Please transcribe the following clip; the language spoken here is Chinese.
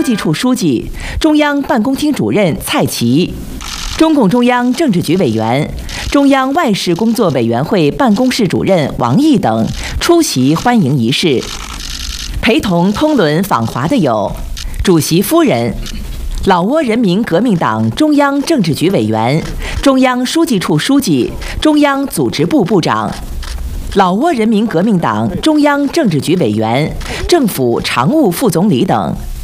记处书记、中央办公厅主任蔡奇，中共中央政治局委员、中央外事工作委员会办公室主任王毅等出席欢迎仪式。陪同通轮访华的有主席夫人、老挝人民革命党中央政治局委员、中央书记处书记、中央组织部部长，老挝人民革命党中央政治局委员、政府常务副总理等。